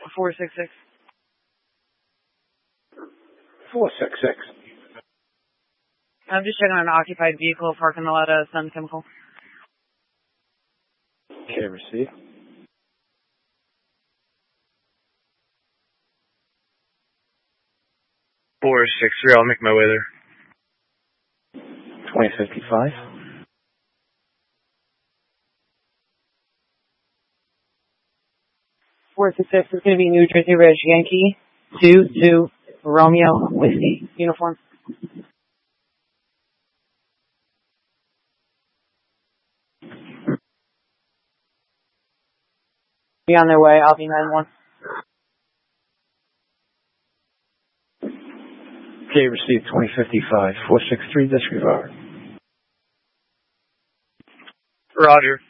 466. 466. I'm just checking on an occupied vehicle parked in the lot of Sun Chemical. Okay, received. I'll make my way there. 2055. Four six six is going to be New Jersey Ridge Yankee 22 Romeo Whiskey uniform. Be on their way. I'll be 9-1. Okay, received. 2055. 463 disregard. Roger.